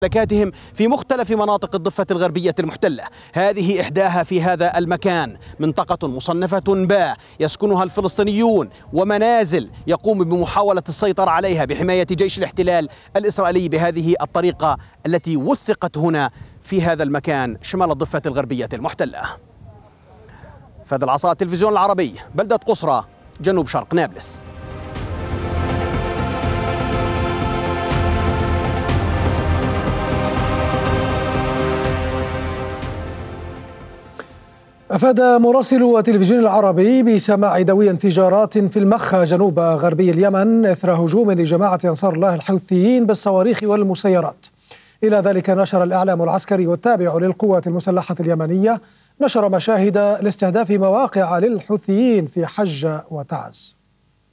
ممتلكاتهم في مختلف مناطق الضفة الغربية المحتلة. هذه إحداها في هذا المكان، منطقة مصنفة باء يسكنها الفلسطينيون، ومنازل يقوم بمحاولة السيطرة عليها بحماية جيش الاحتلال الإسرائيلي بهذه الطريقة التي وثقت هنا في هذا المكان شمال الضفة الغربية المحتلة. فهد العصا، التلفزيون العربي، بلدة قصرى، جنوب شرق نابلس. أفاد مراسل التلفزيون العربي بسماع دوي انفجارات في المخا جنوب غربي اليمن إثر هجوم لجماعة أنصار الله الحوثيين بالصواريخ والمسيرات. إلى ذلك نشر الإعلام العسكري والتابع للقوات المسلحة اليمنية نشر مشاهد لاستهداف مواقع للحوثيين في حجة وتعز.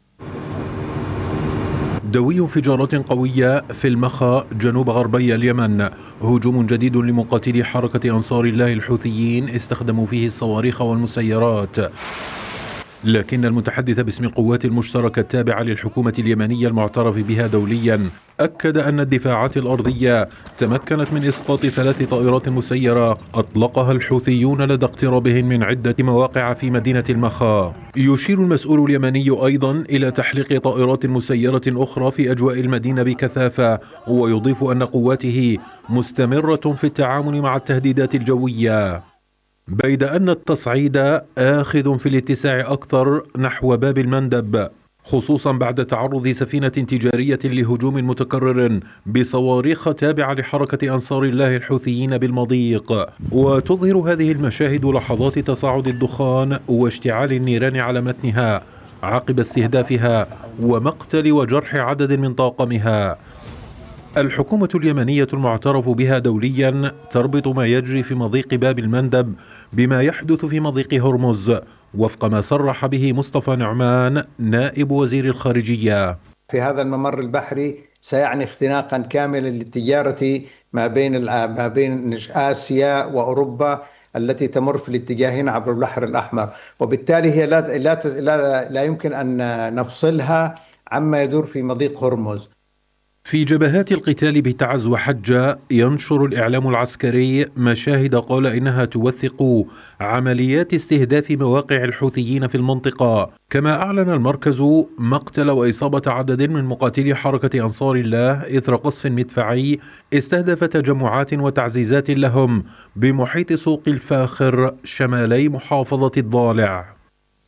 دوي انفجارات قوية في المخا جنوب غربي اليمن، هجوم جديد لمقاتلي حركة أنصار الله الحوثيين استخدموا فيه الصواريخ والمسيرات. لكن المتحدث باسم القوات المشتركة التابعة للحكومة اليمنية المعترف بها دوليا أكد أن الدفاعات الأرضية تمكنت من إسقاط 3 طائرات مسيرة أطلقها الحوثيون لدى اقترابهم من عدة مواقع في مدينة المخا. يشير المسؤول اليمني أيضا إلى تحليق طائرات مسيرة أخرى في أجواء المدينة بكثافة، ويضيف أن قواته مستمرة في التعامل مع التهديدات الجوية، بيد أن التصعيد آخذ في الاتساع أكثر نحو باب المندب، خصوصا بعد تعرض سفينة تجارية لهجوم متكرر بصواريخ تابعة لحركة أنصار الله الحوثيين بالمضيق. وتظهر هذه المشاهد لحظات تصاعد الدخان واشتعال النيران على متنها عقب استهدافها ومقتل وجرح عدد من طاقمها. الحكومة اليمنية المعترف بها دوليا تربط ما يجري في مضيق باب المندب بما يحدث في مضيق هرمز، وفق ما صرح به مصطفى نعمان نائب وزير الخارجية. في هذا الممر البحري سيعني اختناقا كاملا للتجارة ما بين آسيا وأوروبا التي تمر في الاتجاهين عبر البحر الأحمر، وبالتالي هي لا يمكن أن نفصلها عما يدور في مضيق هرمز. في جبهات القتال بتعز وحجة ينشر الإعلام العسكري مشاهد قال إنها توثق عمليات استهداف مواقع الحوثيين في المنطقة، كما أعلن المركز مقتل وإصابة عدد من مقاتلي حركة أنصار الله إثر قصف مدفعي استهدف تجمعات وتعزيزات لهم بمحيط سوق الفاخر شمالي محافظة الضالع.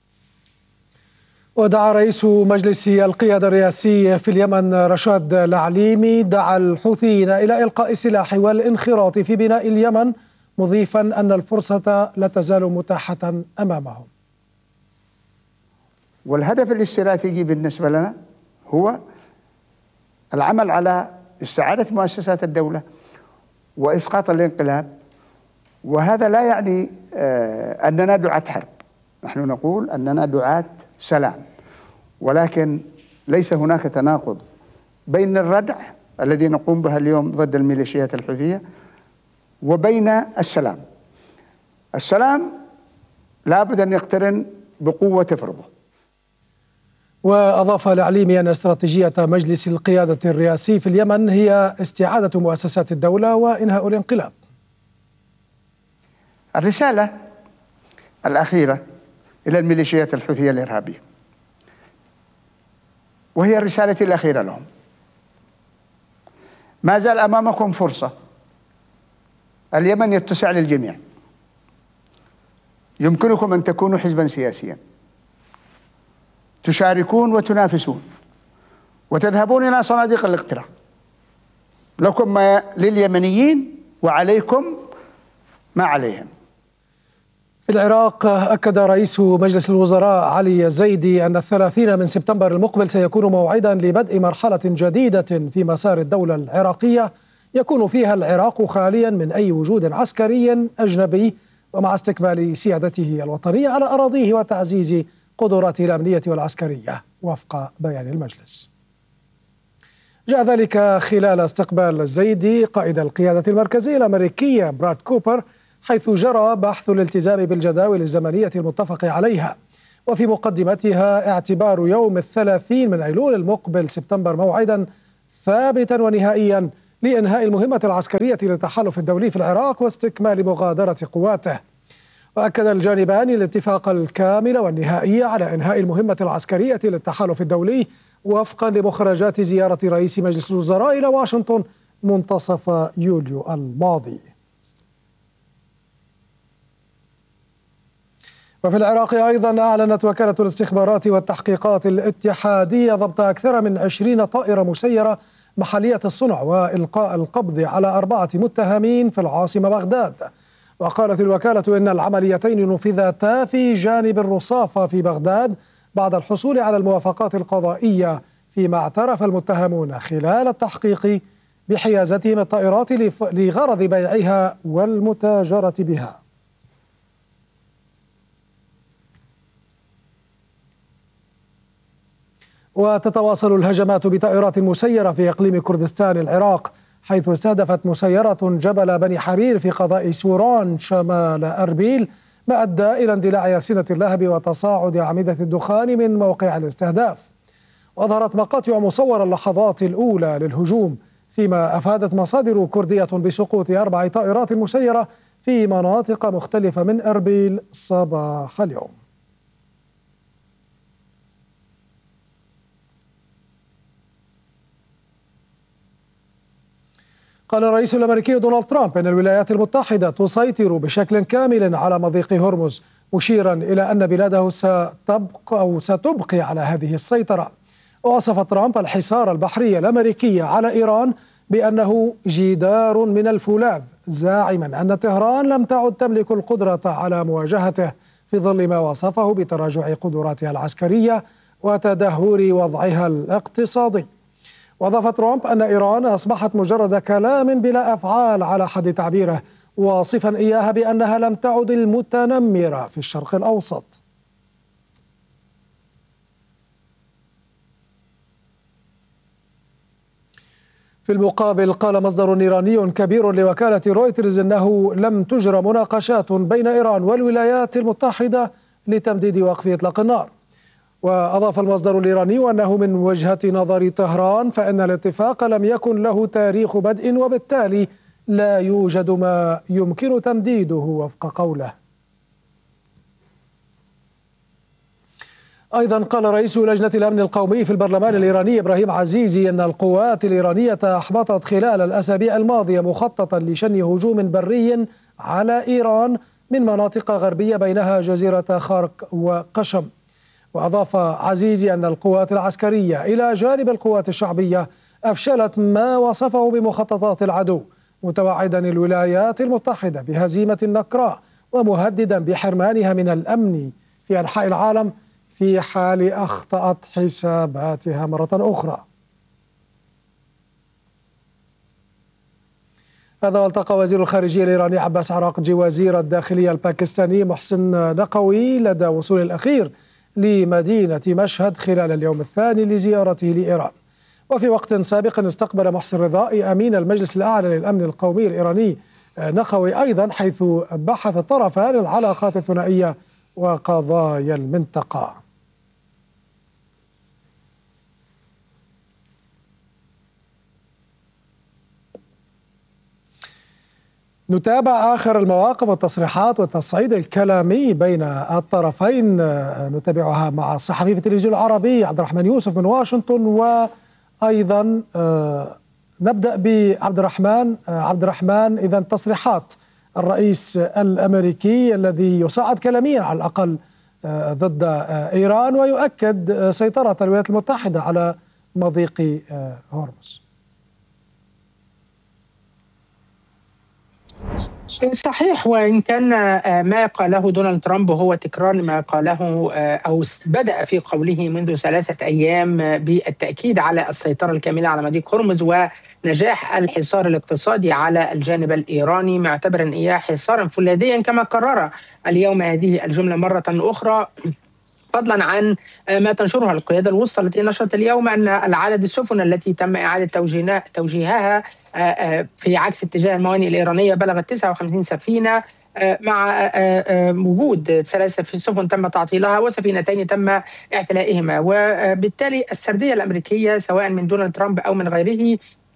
ودعا رئيس مجلس القيادة الرئاسي في اليمن رشاد العليمي الحوثيين إلى إلقاء السلاح والانخراط في بناء اليمن، مضيفا أن الفرصة لا تزال متاحة أمامهم. والهدف الاستراتيجي بالنسبة لنا هو العمل على استعادة مؤسسات الدولة وإسقاط الانقلاب، وهذا لا يعني أننا دعاة حرب، نحن نقول أننا دعاة سلام، ولكن ليس هناك تناقض بين الردع الذي نقوم بها اليوم ضد الميليشيات الحوثية وبين السلام. السلام لابد أن يقترن بقوة تفرضه. وأضاف العليمي أن استراتيجية مجلس القيادة الرئاسي في اليمن هي استعادة مؤسسات الدولة وإنهاء الانقلاب. الرسالة الأخيرة إلى الميليشيات الحوثية الإرهابية، وهي الرسالة الأخيرة لهم: ما زال أمامكم فرصة، اليمن يتسع للجميع، يمكنكم أن تكونوا حزبا سياسيا تشاركون وتنافسون وتذهبون إلى صناديق الاقتراع، لكم ما لليمنيين وعليكم ما عليهم. في العراق أكد رئيس مجلس الوزراء علي الزيدي أن 30 من سبتمبر المقبل سيكون موعدا لبدء مرحلة جديدة في مسار الدولة العراقية يكون فيها العراق خاليا من أي وجود عسكري أجنبي، ومع استكمال سيادته الوطنية على أراضيه وتعزيز قدراته الأمنية والعسكرية وفق بيان المجلس. جاء ذلك خلال استقبال الزيدي قائد القيادة المركزية الأمريكية براد كوبر، حيث جرى بحث الالتزام بالجداول الزمنية المتفق عليها، وفي مقدمتها اعتبار يوم 30 من أيلول المقبل سبتمبر موعدا ثابتا ونهائيا لإنهاء المهمة العسكرية للتحالف الدولي في العراق واستكمال مغادرة قواته. وأكد الجانبان الاتفاق الكامل والنهائي على إنهاء المهمة العسكرية للتحالف الدولي وفقا لمخرجات زيارة رئيس مجلس الوزراء إلى واشنطن منتصف يوليو الماضي. وفي العراق أيضا أعلنت وكالة الاستخبارات والتحقيقات الاتحادية ضبط أكثر من 20 طائرة مسيرة محلية الصنع وإلقاء القبض على 4 متهمين في العاصمة بغداد. وقالت الوكالة إن العمليتين نفذتا في جانب الرصافة في بغداد بعد الحصول على الموافقات القضائية، فيما اعترف المتهمون خلال التحقيق بحيازتهم الطائرات لغرض بيعها والمتاجرة بها. وتتواصل الهجمات بطائرات مسيرة في إقليم كردستان العراق، حيث استهدفت مسيرة جبل بني حرير في قضاء سوران شمال أربيل، ما أدى إلى اندلاع ألسنة اللهب وتصاعد أعمدة الدخان من موقع الاستهداف. وأظهرت مقاطع مصورة اللحظات الأولى للهجوم، فيما أفادت مصادر كردية بسقوط 4 طائرات مسيرة في مناطق مختلفة من أربيل صباح اليوم. قال الرئيس الأمريكي دونالد ترامب أن الولايات المتحدة تسيطر بشكل كامل على مضيق هرمز، مشيرا إلى أن بلاده ستبقي على هذه السيطرة. ووصف ترامب الحصار البحري الأمريكي على إيران بأنه جدار من الفولاذ، زاعما أن طهران لم تعد تملك القدرة على مواجهته في ظل ما وصفه بتراجع قدراتها العسكرية وتدهور وضعها الاقتصادي. وأضاف ترامب أن إيران أصبحت مجرد كلام بلا أفعال على حد تعبيره، واصفا إياها بأنها لم تعد المتنمرة في الشرق الأوسط. في المقابل قال مصدر إيراني كبير لوكالة رويترز أنه لم تجرى مناقشات بين إيران والولايات المتحدة لتمديد وقف إطلاق النار. وأضاف المصدر الإيراني أنه من وجهة نظر طهران فإن الاتفاق لم يكن له تاريخ بدء، وبالتالي لا يوجد ما يمكن تمديده وفق قوله. أيضا قال رئيس لجنة الأمن القومي في البرلمان الإيراني إبراهيم عزيزي أن القوات الإيرانية أحبطت خلال الأسابيع الماضية مخططا لشن هجوم بري على إيران من مناطق غربية بينها جزيرة خارق وقشم. وأضاف عزيزي أن القوات العسكرية إلى جانب القوات الشعبية أفشلت ما وصفه بمخططات العدو، متوعدا الولايات المتحدة بهزيمة نكراء ومهددا بحرمانها من الأمن في أنحاء العالم في حال أخطأت حساباتها مرة أخرى. هذا والتقى وزير الخارجية الإيراني عباس عراقجي وزير الداخلية الباكستاني محسن نقوي لدى وصول الأخير لمدينة مشهد خلال اليوم الثاني لزيارته لإيران. وفي وقت سابق استقبل محسن رضائي أمين المجلس الأعلى للأمن القومي الإيراني نقوي أيضا، حيث بحث الطرفان العلاقات الثنائية وقضايا المنطقة. نتابع آخر المواقف والتصريحات والتصعيد الكلامي بين الطرفين، نتابعها مع الصحفي في التلفزيون العربي عبد الرحمن يوسف من واشنطن. وأيضا نبدأ بعبد الرحمن. عبد الرحمن، إذا تصريحات الرئيس الأمريكي الذي يصعد كلاميا على الأقل ضد إيران ويؤكد سيطرة الولايات المتحدة على مضيق هرمز. صحيح، وإن كان ما قاله دونالد ترامب هو تكرار ما قاله أو بدأ في قوله منذ 3 أيام بالتأكيد على السيطرة الكاملة على مضيق هرمز ونجاح الحصار الاقتصادي على الجانب الإيراني، معتبرا إياه حصارا فولاذيا كما قرر اليوم هذه الجملة مرة أخرى، فضلا عن ما تنشرها القيادة الوسطى التي نشرت اليوم أن العدد السفن التي تم إعادة توجيهها في عكس اتجاه الموانئ الإيرانية بلغت 59 سفينة، مع وجود 3 سفن تم تعطيلها وسفينتين تم اعتلائهما. وبالتالي السردية الأمريكية سواء من دونالد ترامب أو من غيره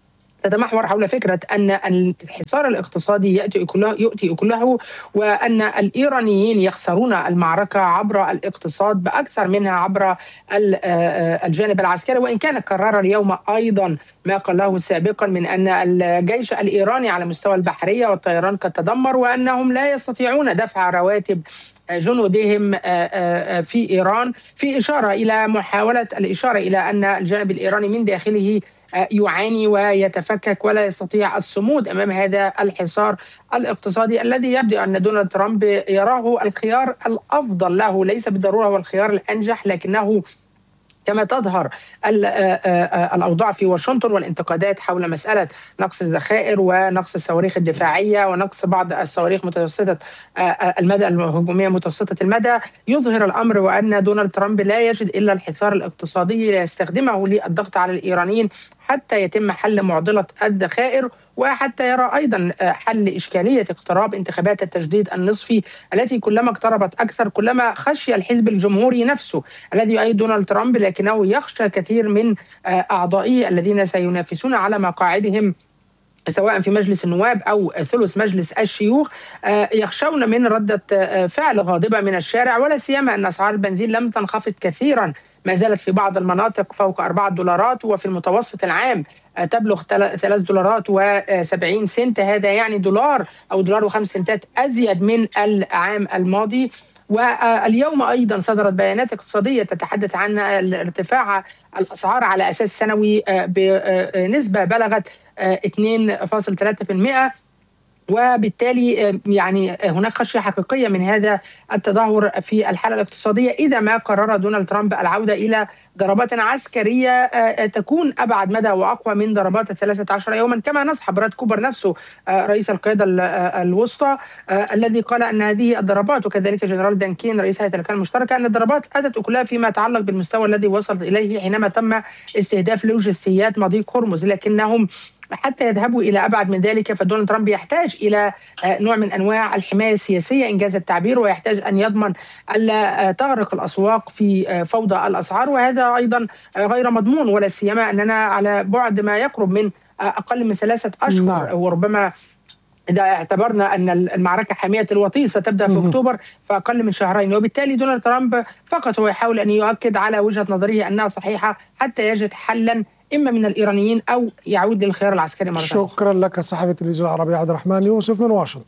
تتمحور حول فكرة أن الحصار الاقتصادي يؤتي أكله، وأن الإيرانيين يخسرون المعركة عبر الاقتصاد بأكثر منها عبر الجانب العسكري، وإن كان كرر اليوم أيضا ما قاله سابقا من أن الجيش الإيراني على مستوى البحرية والطيران قد تدمر، وأنهم لا يستطيعون دفع رواتب جنودهم في إيران، في إشارة إلى محاولة الإشارة إلى أن الجانب الإيراني من داخله يعاني ويتفكك ولا يستطيع الصمود أمام هذا الحصار الاقتصادي الذي يبدو أن دونالد ترامب يراه الخيار الأفضل له، ليس بالضرورة هو الخيار الأنجح، لكنه كما تظهر الأوضاع في واشنطن والانتقادات حول مسألة نقص الذخائر ونقص الصواريخ الدفاعية ونقص بعض الصواريخ متوسطة المدى الهجومية متوسطة المدى، يظهر الأمر وأن دونالد ترامب لا يجد إلا الحصار الاقتصادي ليستخدمه للضغط على الإيرانيين حتى يتم حل معضلة الذخائر، وحتى يرى أيضا حل إشكالية اقتراب انتخابات التجديد النصفي التي كلما اقتربت أكثر كلما خشي الحزب الجمهوري نفسه الذي يؤيد دونالد ترامب، لكنه يخشى كثير من أعضائه الذين سينافسون على مقاعدهم سواء في مجلس النواب أو ثلث مجلس الشيوخ، يخشون من ردة فعل غاضبة من الشارع، ولا سيما أن أسعار البنزين لم تنخفض كثيرا، ما زالت في بعض المناطق فوق $4، وفي المتوسط العام تبلغ $3.70. هذا يعني $1 أو $1.05 أزيد من العام الماضي. واليوم أيضا صدرت بيانات اقتصادية تتحدث عن ارتفاع الأسعار على أساس سنوي بنسبة بلغت 2.3%، وبالتالي يعني هناك خشية حقيقية من هذا التدهور في الحالة الاقتصادية إذا ما قرر دونالد ترامب العودة إلى ضربات عسكرية تكون أبعد مدى وأقوى من ضربات 13 يوما، كما نصح براد كوبر نفسه رئيس القيادة الوسطى الذي قال أن هذه الضربات، وكذلك جنرال دانكين رئيس هيئة الأركان المشتركة، أن الضربات أتت أكلها فيما يتعلق بالمستوى الذي وصل إليه حينما تم استهداف لوجستيات مضيق هرمز، لكنهم حتى يذهبوا إلى أبعد من ذلك فدونالد ترامب يحتاج إلى نوع من أنواع الحماية السياسية إنجاز التعبير، ويحتاج أن يضمن ألا تغرق الأسواق في فوضى الأسعار، وهذا أيضا غير مضمون، ولا سيما أننا على بعد ما يقرب من أقل من 3 أشهر، وربما إذا اعتبرنا أن المعركة حامية الوطيس ستبدأ في أكتوبر فأقل من 2 شهر، وبالتالي دونالد ترامب فقط هو يحاول أن يؤكد على وجهة نظره أنها صحيحة حتى يجد حلا إما من الإيرانيين أو يعود للخيار العسكري مرة أخرى. شكرا لك صحفي التلفزيون العربي عبد الرحمن يوسف من واشنطن.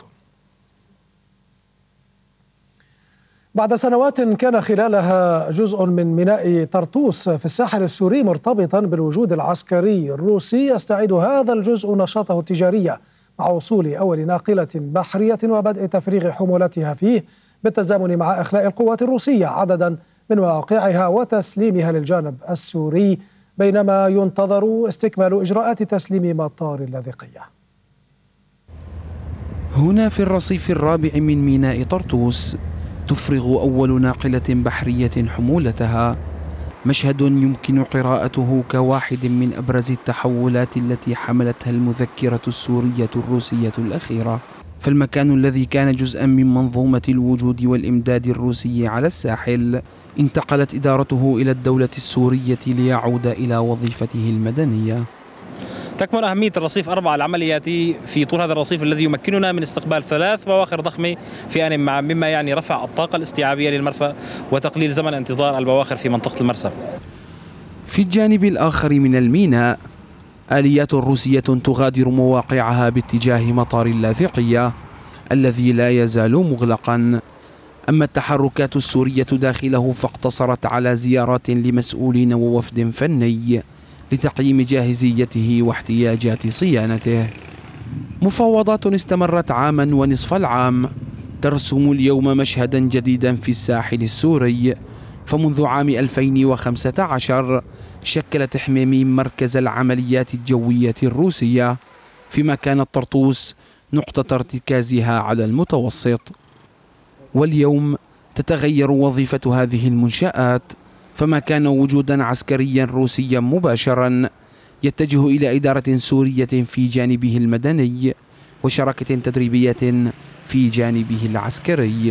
بعد سنوات كان خلالها جزء من ميناء طرطوس في الساحل السوري مرتبطا بالوجود العسكري الروسي، يستعيد هذا الجزء نشاطه التجاري مع وصول أول ناقلة بحرية وبدء تفريغ حمولتها فيه بالتزامن مع إخلاء القوات الروسية عددا من مواقعها وتسليمها للجانب السوري، بينما ينتظر استكمال إجراءات تسليم مطار اللاذقية. هنا في الرصيف الرابع من ميناء طرطوس تفرغ أول ناقلة بحرية حمولتها، مشهد يمكن قراءته كواحد من أبرز التحولات التي حملتها المذكرة السورية الروسية الأخيرة. فالمكان الذي كان جزءا من منظومة الوجود والإمداد الروسي على الساحل انتقلت إدارته إلى الدولة السورية ليعود إلى وظيفته المدنية. تكمن أهمية الرصيف 4 العملياتي في طول هذا الرصيف الذي يمكننا من استقبال 3 بواخر ضخمة في آن ما، مما يعني رفع الطاقة الاستيعابية للمرفأ وتقليل زمن انتظار البواخر في منطقة المرسى. في الجانب الآخر من الميناء آليات روسية تغادر مواقعها باتجاه مطار اللاذقية الذي لا يزال مغلقا. أما التحركات السورية داخله فاقتصرت على زيارات لمسؤولين ووفد فني لتقييم جاهزيته واحتياجات صيانته. مفاوضات استمرت عاما ونصف العام ترسم اليوم مشهدا جديدا في الساحل السوري، فمنذ عام 2015 شكلت حميميم مركز العمليات الجوية الروسية، فيما كانت طرطوس نقطة ارتكازها على المتوسط. واليوم تتغير وظيفة هذه المنشآت، فما كان وجودا عسكريا روسيا مباشرا يتجه إلى إدارة سورية في جانبه المدني وشراكة تدريبية في جانبه العسكري.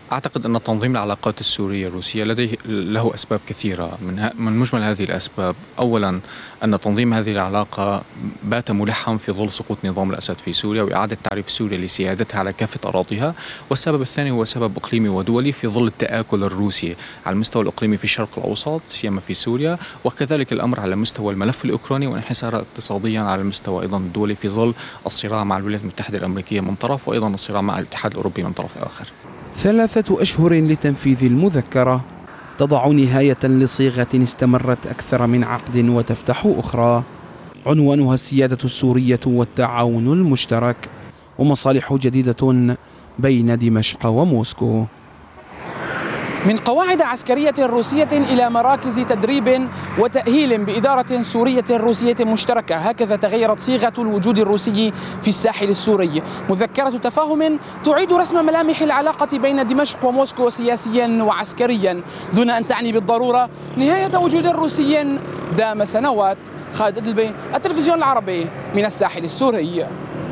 أعتقد أن تنظيم العلاقات السورية الروسية له أسباب كثيرة. من مجمل هذه الأسباب أولا أن تنظيم هذه العلاقة بات ملحا في ظل سقوط نظام الأسد في سوريا وإعادة تعريف سوريا لسيادتها على كافة أراضيها، والسبب الثاني هو سبب إقليمي ودولي في ظل التآكل الروسي على المستوى الإقليمي في الشرق الأوسط سيما في سوريا، وكذلك الأمر على مستوى الملف الأوكراني وانحسارا اقتصاديا على المستوى أيضا الدولي في ظل الصراع مع الولايات المتحدة الأمريكية من طرف وأيضا الصراع مع الاتحاد الأوروبي من طرف آخر. 3 أشهر لتنفيذ المذكرة تضع نهاية لصيغة استمرت أكثر من عقد وتفتح أخرى عنوانها السيادة السورية والتعاون المشترك ومصالح جديدة بين دمشق وموسكو. من قواعد عسكرية روسية إلى مراكز تدريب وتأهيل بإدارة سورية روسية مشتركة، هكذا تغيرت صيغة الوجود الروسي في الساحل السوري. مذكرة تفاهم تعيد رسم ملامح العلاقة بين دمشق وموسكو سياسيا وعسكريا دون أن تعني بالضرورة نهاية وجود روسي دام سنوات. خالد أدلبي، التلفزيون العربي من الساحل السوري.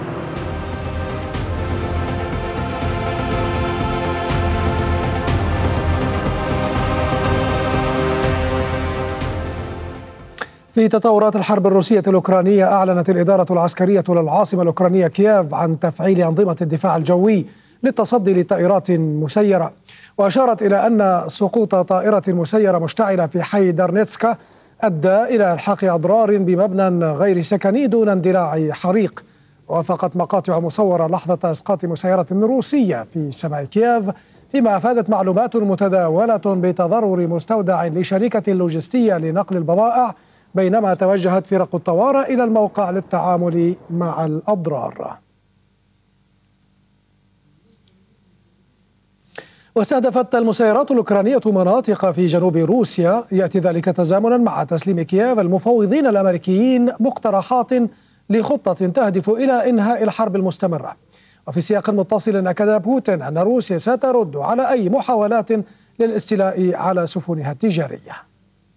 في تطورات الحرب الروسية الأوكرانية، أعلنت الإدارة العسكرية للعاصمة الأوكرانية كييف عن تفعيل أنظمة الدفاع الجوي للتصدي لطائرات مسيرة، وأشارت إلى أن سقوط طائرة مسيرة مشتعلة في حي دارنيتسكا أدى إلى إلحاق أضرار بمبنى غير سكني دون اندلاع حريق. وثقت مقاطع مصورة لحظة إسقاط مسيرة روسية في سماء كييف، فيما أفادت معلومات متداولة بتضرر مستودع لشركة لوجستية لنقل البضائع بينما توجهت فرق الطوارئ إلى الموقع للتعامل مع الأضرار. واستهدفت المسيرات الأوكرانية مناطق في جنوب روسيا، يأتي ذلك تزامنا مع تسليم كييف المفوضين الأمريكيين مقترحات لخطة تهدف إلى إنهاء الحرب المستمرة. وفي سياق متصل أكد بوتين أن روسيا سترد على أي محاولات للاستيلاء على سفنها التجارية.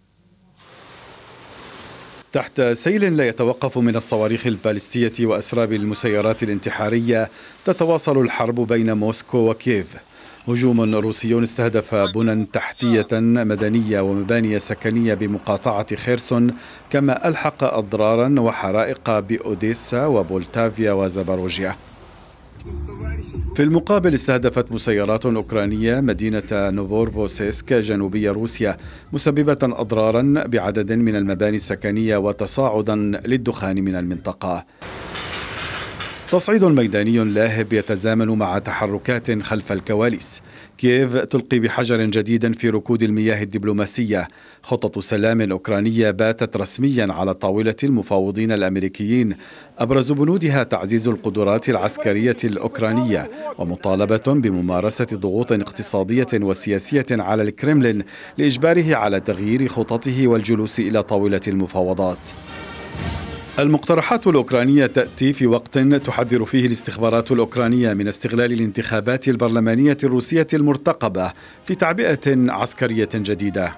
تحت سيل لا يتوقف من الصواريخ البالستية وأسراب المسيرات الانتحارية، تتواصل الحرب بين موسكو وكييف. هجوم روسي استهدف بنى تحتية مدنية ومباني سكنية بمقاطعة خيرسون، كما ألحق أضرارا وحرائق بأوديسا وبولتافيا وزاباروجيا. في المقابل استهدفت مسيرات أوكرانية مدينة نوفورفوسيسك جنوبي روسيا، مسببة أضرارا بعدد من المباني السكنية وتصاعدا للدخان من المنطقة. تصعيد ميداني لاهب يتزامن مع تحركات خلف الكواليس. كييف تلقي بحجر جديد في ركود المياه الدبلوماسية. خطة سلام أوكرانية باتت رسميا على طاولة المفاوضين الأمريكيين، أبرز بنودها تعزيز القدرات العسكرية الأوكرانية ومطالبة بممارسة ضغوط اقتصادية وسياسية على الكرملين لإجباره على تغيير خططه والجلوس إلى طاولة المفاوضات. المقترحات الأوكرانية تأتي في وقت تحذر فيه الاستخبارات الأوكرانية من استغلال الانتخابات البرلمانية الروسية المرتقبة في تعبئة عسكرية جديدة.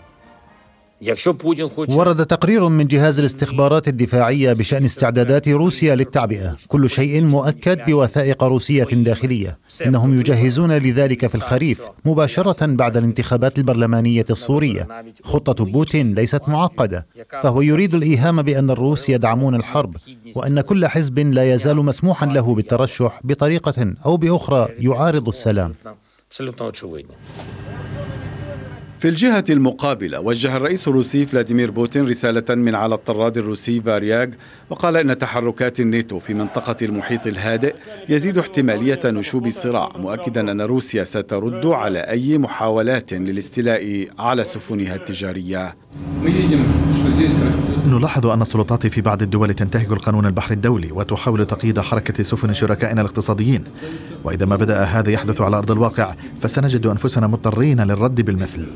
ورد تقرير من جهاز الاستخبارات الدفاعية بشأن استعدادات روسيا للتعبئة، كل شيء مؤكد بوثائق روسية داخلية. إنهم يجهزون لذلك في الخريف مباشرة بعد الانتخابات البرلمانية السورية. خطة بوتين ليست معقدة، فهو يريد الإيهام بأن الروس يدعمون الحرب وأن كل حزب لا يزال مسموحا له بالترشح بطريقة أو بأخرى يعارض السلام. في الجهة المقابلة، وجه الرئيس الروسي فلاديمير بوتين رسالة من على الطراد الروسي فارياغ، وقال إن تحركات الناتو في منطقة المحيط الهادئ يزيد احتمالية نشوب الصراع، مؤكدا أن روسيا سترد على أي محاولات للاستيلاء على سفنها التجارية. نلاحظ أن السلطات في بعض الدول تنتهك القانون البحري الدولي وتحاول تقييد حركة سفن شركائنا الاقتصاديين، وإذا ما بدأ هذا يحدث على أرض الواقع فسنجد أنفسنا مضطرين للرد بالمثل.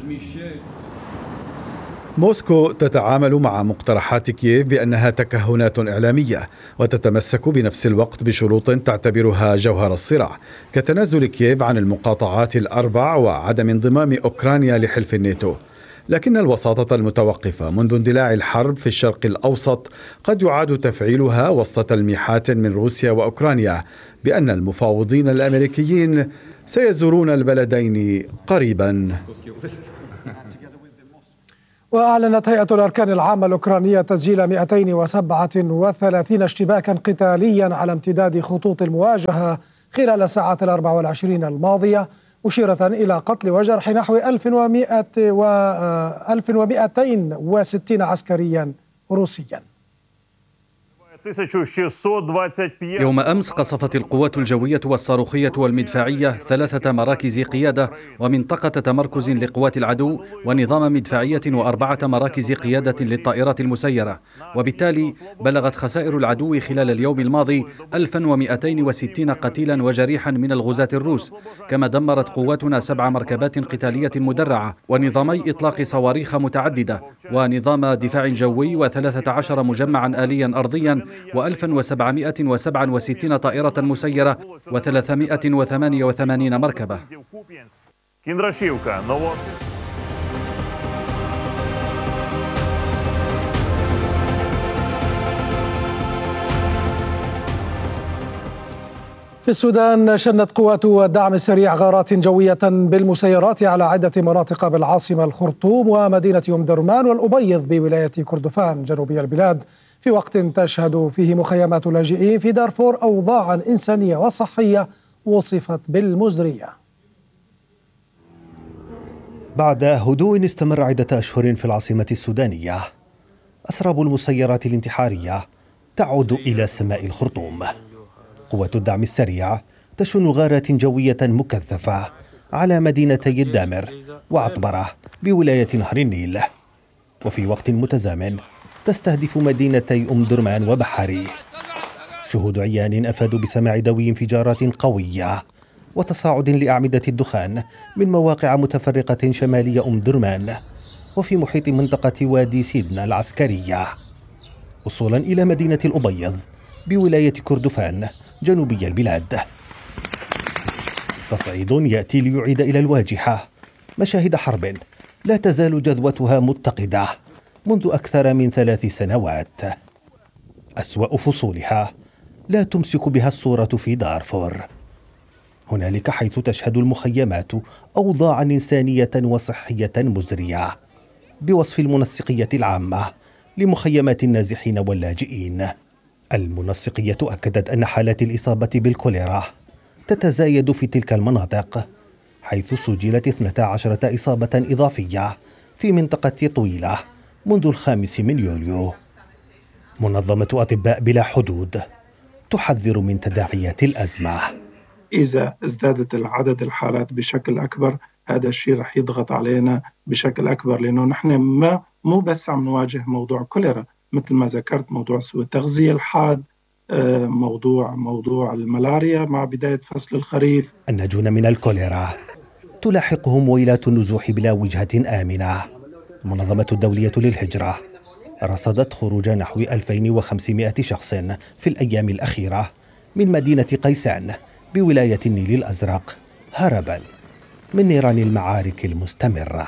موسكو تتعامل مع مقترحات كييف بأنها تكهنات إعلامية، وتتمسك بنفس الوقت بشروط تعتبرها جوهر الصراع، كتنازل كييف عن المقاطعات الأربع وعدم انضمام أوكرانيا لحلف الناتو. لكن الوساطة المتوقفة منذ اندلاع الحرب في الشرق الأوسط قد يعاد تفعيلها وسط تلميحات من روسيا وأوكرانيا بأن المفاوضين الأمريكيين سيزورون البلدين قريبا. وأعلنت هيئة الأركان العامة الأوكرانية تسجيل 237 اشتباكا قتاليا على امتداد خطوط المواجهة خلال الساعات 24 الماضية، مشيرة إلى قتل وجرح نحو 1260 عسكريا روسيا. يوم أمس قصفت القوات الجوية والصاروخية والمدفعية 3 مراكز قيادة ومنطقة تمركز لقوات العدو ونظام مدفعية و4 مراكز قيادة للطائرات المسيرة، وبالتالي بلغت خسائر العدو خلال اليوم الماضي 1260 قتيلا وجريحا من الغزاة الروس. كما دمرت قواتنا 7 مركبات قتالية مدرعة ونظامي إطلاق صواريخ متعددة ونظام دفاع جوي و13 مجمعا آليا أرضيا و1767 طائرة مسيرة و388 مركبة. في السودان شنت قوات الدعم السريع غارات جوية بالمسيرات على عدة مناطق بالعاصمة الخرطوم ومدينة أم درمان والأبيض بولاية كردفان جنوبي البلاد، في وقت تشهد فيه مخيمات اللاجئين في دارفور أوضاعا إنسانية وصحية وصفت بالمزرية. بعد هدوء استمر عدة أشهر في العاصمة السودانية، أسراب المسيرات الانتحارية تعود إلى سماء الخرطوم. قوات الدعم السريع تشن غارات جوية مكثفة على مدينتي الدامر وعطبرة بولاية نهر النيل، وفي وقت متزامن تستهدف مدينتي أم درمان وبحري. شهود عيان أفادوا بسماع دوي انفجارات قوية وتصاعد لأعمدة الدخان من مواقع متفرقة شمالية أم درمان وفي محيط منطقة وادي سيدنا العسكرية، وصولا إلى مدينة الأبيض بولاية كردفان جنوبي البلاد. تصعيد يأتي ليعيد إلى الواجهة مشاهد حرب لا تزال جذوتها متقدة منذ أكثر من 3 سنوات. أسوأ فصولها لا تمسك بها الصورة في دارفور، هنالك حيث تشهد المخيمات أوضاعا إنسانية وصحية مزرية بوصف المنسقية العامة لمخيمات النازحين واللاجئين. المنسقية أكدت أن حالات الإصابة بالكوليرا تتزايد في تلك المناطق، حيث سجلت 12 إصابة إضافية في منطقة طويلة منذ 5 يوليو. منظمة أطباء بلا حدود تحذر من تداعيات الأزمة. إذا ازدادت العدد الحالات بشكل أكبر، هذا الشيء رح يضغط علينا بشكل أكبر، لأنه نحن مو بس عم نواجه موضوع كوليرا، مثل ما ذكرت موضوع سوء التغذية الحاد، موضوع الملاريا مع بداية فصل الخريف. الناجون من الكوليرا تلاحقهم ويلات النزوح بلا وجهة آمنة. المنظمة الدولية للهجرة رصدت خروج نحو 2500 شخص في الأيام الأخيرة من مدينة قيسان بولاية النيل الأزرق هربا من نيران المعارك المستمرة.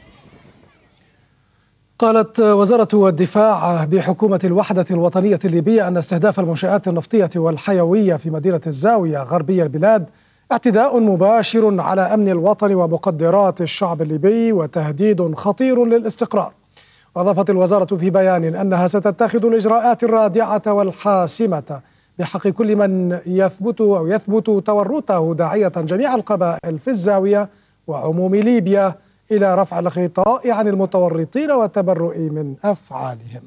قالت وزارة الدفاع بحكومة الوحدة الوطنية الليبية أن استهداف المنشآت النفطية والحيوية في مدينة الزاوية غربي البلاد اعتداء مباشر على أمن الوطن ومقدرات الشعب الليبي وتهديد خطير للاستقرار. وأضافت الوزارة في بيان أنها ستتخذ الإجراءات الرادعة والحاسمة بحق كل من يثبت تورطه، داعية جميع القبائل في الزاوية وعموم ليبيا إلى رفع الغطاء عن المتورطين والتبرؤ من أفعالهم.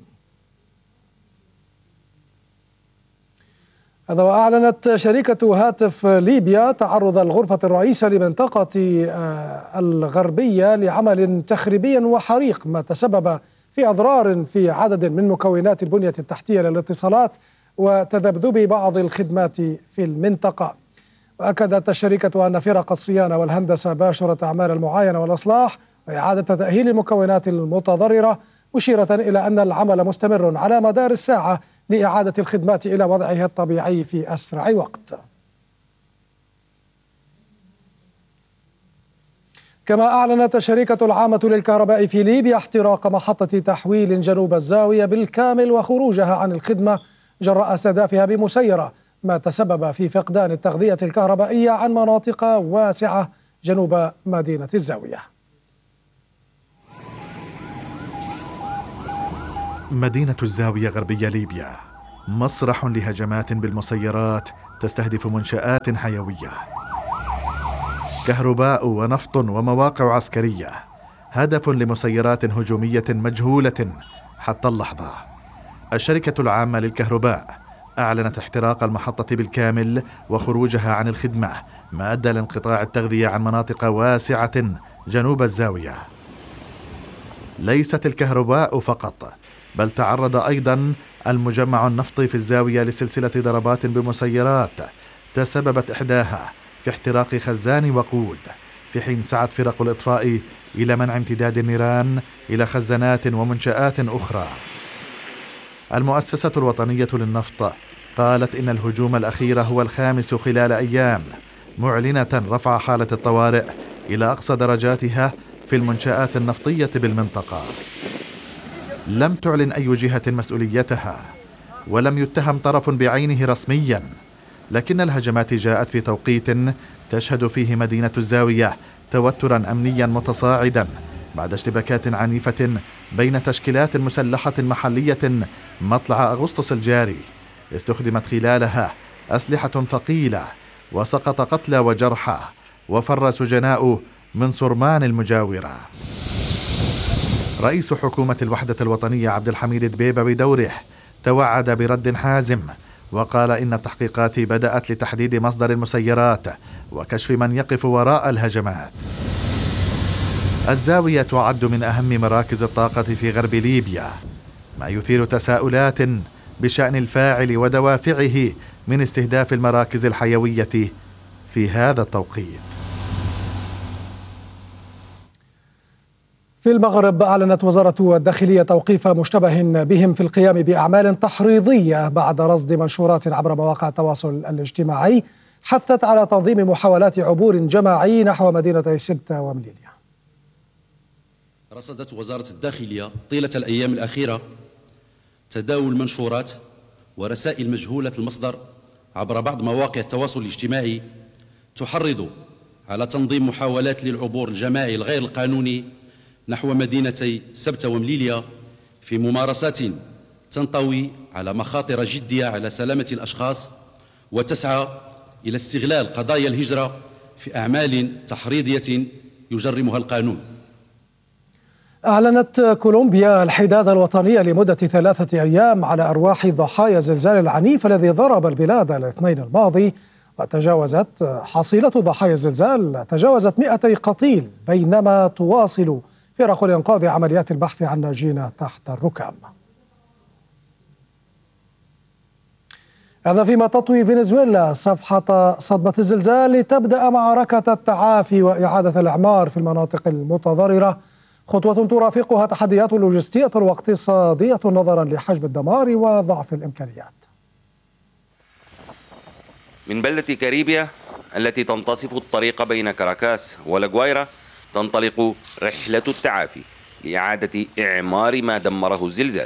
هذا وأعلنت شركة هاتف ليبيا تعرض الغرفة الرئيسة لمنطقة الغربية لعمل تخريبي وحريق، ما تسبب في أضرار في عدد من مكونات البنية التحتية للاتصالات وتذبذب بعض الخدمات في المنطقة. وأكدت الشركة أن فرق الصيانة والهندسة باشرت أعمال المعاينة والإصلاح وإعادة تأهيل المكونات المتضررة، مشيرة إلى أن العمل مستمر على مدار الساعة لإعادة الخدمات إلى وضعها الطبيعي في أسرع وقت. كما أعلنت الشركة العامة للكهرباء في ليبيا احتراق محطة تحويل جنوب الزاوية بالكامل وخروجها عن الخدمة جراء استهدافها بمسيرة، ما تسبب في فقدان التغذية الكهربائية عن مناطق واسعة جنوب مدينة الزاوية. مدينة الزاوية غربية ليبيا مسرح لهجمات بالمسيرات تستهدف منشآت حيوية، كهرباء ونفط ومواقع عسكرية، هدف لمسيرات هجومية مجهولة حتى اللحظة. الشركة العامة للكهرباء أعلنت احتراق المحطة بالكامل وخروجها عن الخدمة، ما أدى لانقطاع التغذية عن مناطق واسعة جنوب الزاوية. ليست الكهرباء فقط، بل تعرض أيضا المجمع النفطي في الزاوية لسلسلة ضربات بمسيرات تسببت إحداها في احتراق خزان وقود، في حين سعت فرق الإطفاء إلى منع امتداد النيران إلى خزانات ومنشآت أخرى. المؤسسة الوطنية للنفط قالت إن الهجوم الأخير هو الخامس خلال أيام، معلنة رفع حالة الطوارئ إلى أقصى درجاتها في المنشآت النفطية بالمنطقة. لم تعلن أي جهة مسؤوليتها، ولم يتهم طرف بعينه رسميا، لكن الهجمات جاءت في توقيت تشهد فيه مدينة الزاوية توترا أمنيا متصاعدا بعد اشتباكات عنيفة بين تشكيلات مسلحة محلية مطلع أغسطس الجاري، استخدمت خلالها أسلحة ثقيلة وسقط قتلى وجرحى وفر سجناء من صرمان المجاورة. رئيس حكومة الوحدة الوطنية عبد الحميد دبيبة بدوره توعد برد حازم، وقال إن التحقيقات بدأت لتحديد مصدر المسيرات وكشف من يقف وراء الهجمات. الزاوية تعد من أهم مراكز الطاقة في غرب ليبيا، ما يثير تساؤلات بشأن الفاعل ودوافعه من استهداف المراكز الحيوية في هذا التوقيت. في المغرب أعلنت وزارة الداخلية توقيف مشتبه بهم في القيام بأعمال تحريضية بعد رصد منشورات عبر مواقع التواصل الاجتماعي حثت على تنظيم محاولات عبور جماعي نحو مدينتي سبتة ومليليا. رصدت وزارة الداخلية طيلة الأيام الأخيرة تداول منشورات ورسائل مجهولة المصدر عبر بعض مواقع التواصل الاجتماعي تحرض على تنظيم محاولات للعبور الجماعي الغير القانوني نحو مدينتي سبتة ومليليا في ممارسات تنطوي على مخاطر جدية على سلامة الأشخاص وتسعى إلى استغلال قضايا الهجرة في أعمال تحريضية يجرمها القانون. أعلنت كولومبيا الحداد الوطني لمدة 3 أيام على أرواح ضحايا الزلزال العنيف الذي ضرب البلاد الاثنين الماضي، وتجاوزت حصيلة ضحايا الزلزال 200 قتيل، بينما تواصل فرق الإنقاذ عمليات البحث عن ناجين تحت الركام. هذا فيما تطوي فنزويلا صفحة صدمة الزلزال لتبدأ معركة التعافي وإعادة الإعمار في المناطق المتضررة، خطوة ترافقها تحديات لوجستية واقتصادية نظرا لحجم الدمار وضعف الإمكانيات. من بلدة كاريبيا التي تنتصف الطريق بين كاراكاس ولاغوايرا تنطلق رحلة التعافي لإعادة إعمار ما دمره الزلزال.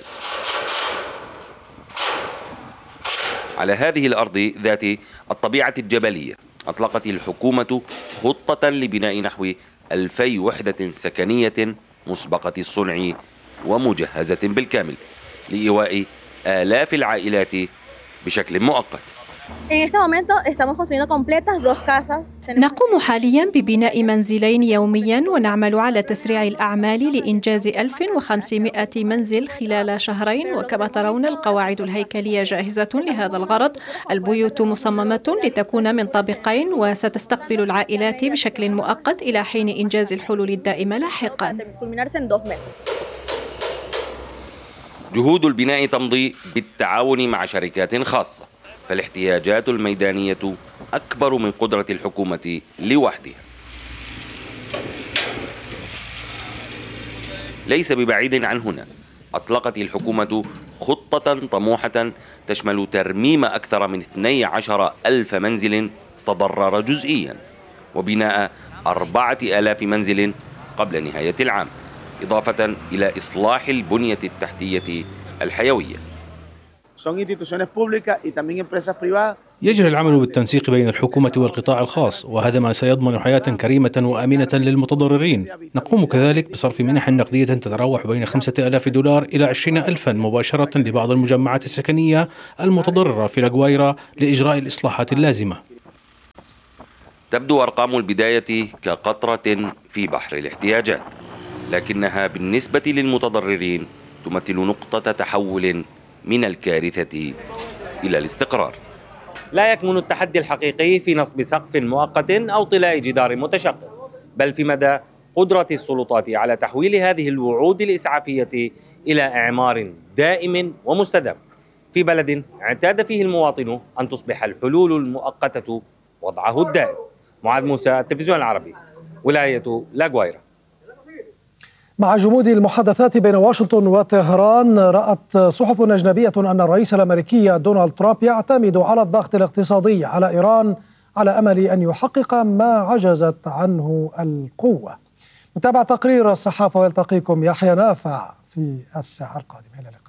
على هذه الأرض ذات الطبيعة الجبلية أطلقت الحكومة خطة لبناء نحو 2000 وحدة سكنية مسبقة الصنع ومجهزة بالكامل لإيواء آلاف العائلات بشكل مؤقت. نقوم حاليا ببناء منزلين يوميا ونعمل على تسريع الأعمال لإنجاز 1500 منزل خلال شهرين، وكما ترون القواعد الهيكلية جاهزة لهذا الغرض. البيوت مصممة لتكون من طابقين وستستقبل العائلات بشكل مؤقت إلى حين إنجاز الحلول الدائمة لاحقا. جهود البناء تمضي بالتعاون مع شركات خاصة، فالاحتياجات الميدانية أكبر من قدرة الحكومة لوحدها. ليس ببعيد عن هنا أطلقت الحكومة خطة طموحة تشمل ترميم أكثر من 12,000 منزل تضرر جزئيا، وبناء 4,000 منزل قبل نهاية العام، إضافة إلى إصلاح البنية التحتية الحيوية. يجري العمل بالتنسيق بين الحكومة والقطاع الخاص، وهذا ما سيضمن حياة كريمة وآمنة للمتضررين. نقوم كذلك بصرف منح نقدية تتراوح بين 5,000 دولار إلى 20,000 مباشرة لبعض المجمعات السكنية المتضررة في لاغوايرا لإجراء الإصلاحات اللازمة. تبدو أرقام البداية كقطرة في بحر الاحتياجات، لكنها بالنسبة للمتضررين تمثل نقطة تحول من الكارثة إلى الاستقرار. لا يكمن التحدي الحقيقي في نصب سقف مؤقت أو طلاء جدار متشقق، بل في مدى قدرة السلطات على تحويل هذه الوعود الإسعافية إلى إعمار دائم ومستدام في بلد اعتاد فيه المواطن أن تصبح الحلول المؤقتة وضعه الدائم. معاذ موسى، التلفزيون العربي، ولاية لاغوايرا. مع جمود المحادثات بين واشنطن وطهران، رأت صحف أجنبية أن الرئيس الأمريكي دونالد ترامب يعتمد على الضغط الاقتصادي على إيران على أمل أن يحقق ما عجزت عنه القوة. متابعة تقرير الصحافة، ويلتقيكم يحيى نافع في الساعة القادمة. إلى اللقاء.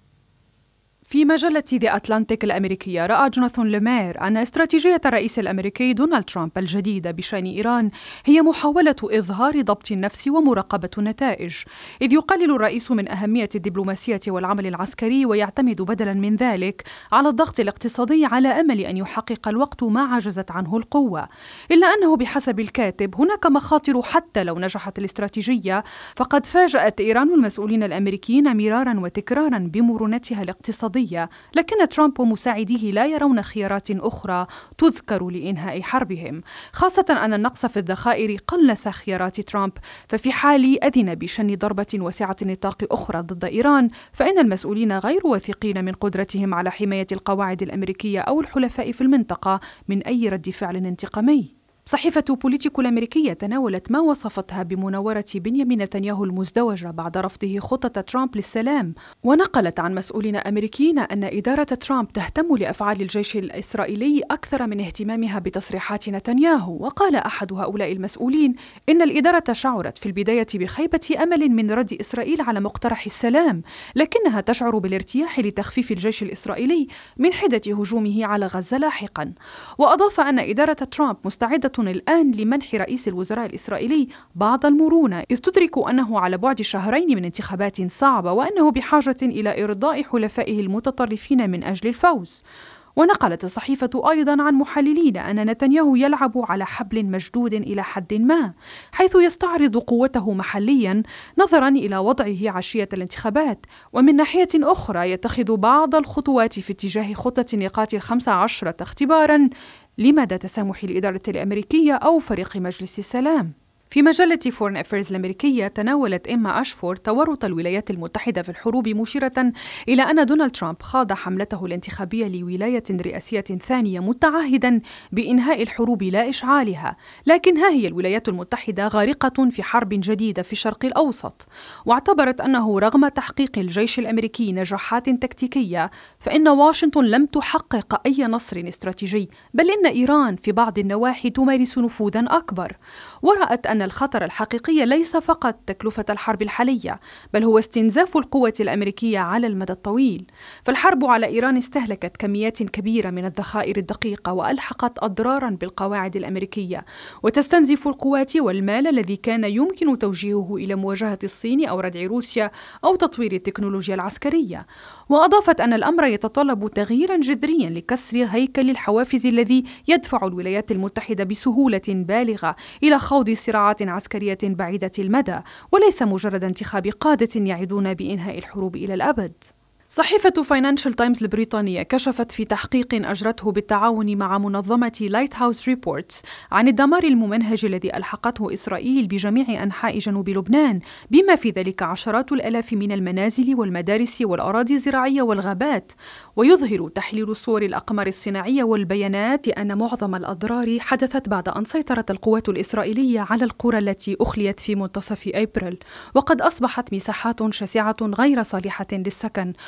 في مجلة ذا أتلانتيك الأمريكية، رأى جوناثان ليمير أن استراتيجية الرئيس الأمريكي دونالد ترامب الجديدة بشأن إيران هي محاولة إظهار ضبط النفس ومراقبة النتائج، إذ يقلل الرئيس من أهمية الدبلوماسية والعمل العسكري، ويعتمد بدلا من ذلك على الضغط الاقتصادي على أمل أن يحقق الوقت ما عجزت عنه القوة. إلا أنه بحسب الكاتب هناك مخاطر حتى لو نجحت الاستراتيجية، فقد فاجأت إيران المسؤولين الأمريكيين مرارا وتكرارا بمرونتها الاقتصادية، لكن ترامب ومساعديه لا يرون خيارات أخرى تذكر لإنهاء حربهم، خاصة أن النقص في الذخائر قلص خيارات ترامب. ففي حال أذن بشن ضربة واسعة النطاق أخرى ضد إيران، فإن المسؤولين غير واثقين من قدرتهم على حماية القواعد الأمريكية أو الحلفاء في المنطقة من أي رد فعل انتقامي. صحيفة بوليتيكو الأمريكية تناولت ما وصفتها بمناورة بنيامين نتنياهو المزدوجة بعد رفضه خطة ترامب للسلام، ونقلت عن مسؤولين أمريكيين أن إدارة ترامب تهتم لأفعال الجيش الإسرائيلي أكثر من اهتمامها بتصريحات نتنياهو. وقال أحد هؤلاء المسؤولين إن الإدارة شعرت في البداية بخيبة أمل من رد إسرائيل على مقترح السلام، لكنها تشعر بالارتياح لتخفيف الجيش الإسرائيلي من حدة هجومه على غزة لاحقا. وأضاف أن إدارة ترامب مستعدة الآن لمنح رئيس الوزراء الإسرائيلي بعض المرونة، إذ تدرك أنه على بعد شهرين من انتخابات صعبة، وأنه بحاجة إلى إرضاء حلفائه المتطرفين من أجل الفوز. ونقلت الصحيفة أيضا عن محللين أن نتنياهو يلعب على حبل مشدود إلى حد ما، حيث يستعرض قوته محليا نظرا إلى وضعه عشية الانتخابات، ومن ناحية أخرى يتخذ بعض الخطوات في اتجاه خطة النقاط 15 اختبارا لمدى تسامح الإدارة الأمريكية أو فريق مجلس السلام. في مجلة فورن أفيرز الأمريكية تناولت إما أشفورد تورط الولايات المتحدة في الحروب، مشيرة إلى أن دونالد ترامب خاض حملته الانتخابية لولاية رئاسية ثانية متعهدا بإنهاء الحروب لا إشعالها، لكن ها هي الولايات المتحدة غارقة في حرب جديدة في الشرق الأوسط. واعتبرت أنه رغم تحقيق الجيش الأمريكي نجاحات تكتيكية، فإن واشنطن لم تحقق أي نصر استراتيجي، بل إن إيران في بعض النواحي تمارس نفوذا أكبر. ورأت أن الخطر الحقيقي ليس فقط تكلفة الحرب الحالية، بل هو استنزاف القوة الأمريكية على المدى الطويل. فالحرب على إيران استهلكت كميات كبيرة من الذخائر الدقيقة، وألحقت أضرارا بالقواعد الأمريكية، وتستنزف القوات والمال الذي كان يمكن توجيهه إلى مواجهة الصين أو ردع روسيا أو تطوير التكنولوجيا العسكرية. وأضافت أن الأمر يتطلب تغييرا جذريا لكسر هيكل الحوافز الذي يدفع الولايات المتحدة بسهولة بالغة إلى خوض صراعات عسكرية بعيدة المدى، وليس مجرد انتخاب قادة يعدون بإنهاء الحروب إلى الأبد. صحيفة فاينانشال تايمز البريطانية كشفت في تحقيق أجرته بالتعاون مع منظمة لايت هاوس ريبورتس عن الدمار الممنهج الذي ألحقته إسرائيل بجميع أنحاء جنوب لبنان، بما في ذلك عشرات الآلاف من المنازل والمدارس والأراضي الزراعية والغابات. ويظهر تحليل صور الأقمار الصناعية والبيانات أن معظم الأضرار حدثت بعد أن سيطرت القوات الإسرائيلية على القرى التي أخليت في منتصف أبريل، وقد أصبحت مساحات شاسعة غير صالحة للسكن،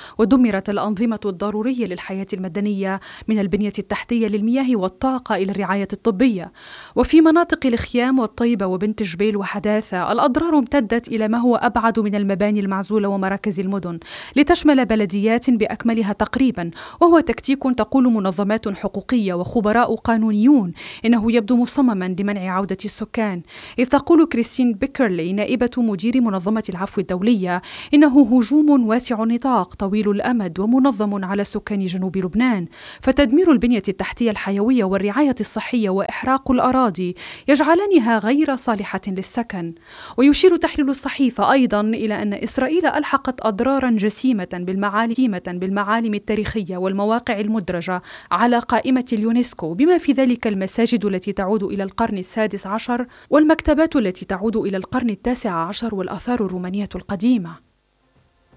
ودمرت الأنظمة الضرورية للحياة المدنية من البنية التحتية للمياه والطاقة إلى الرعاية الطبية. وفي مناطق الخيام والطيبة وبنت جبيل وحداثة الأضرار امتدت إلى ما هو أبعد من المباني المعزولة ومراكز المدن، لتشمل بلديات بأكملها تقريبا، وهو تكتيك تقول منظمات حقوقية وخبراء قانونيون إنه يبدو مصمما لمنع عودة السكان. إذ تقول كريستين بيكرلي نائبة مدير منظمة العفو الدولية إنه هجوم واسع النطاق طويل الأمد ومنظم على سكان جنوب لبنان، فتدمير البنية التحتية الحيوية والرعاية الصحية وإحراق الأراضي يجعلانها غير صالحة للسكن. ويشير تحليل الصحيفة أيضا إلى أن إسرائيل ألحقت أضرارا جسيمة بالمعالم التاريخية والمواقع المدرجة على قائمة اليونسكو، بما في ذلك المساجد التي تعود إلى القرن السادس عشر والمكتبات التي تعود إلى القرن التاسع عشر والآثار الرومانية القديمة.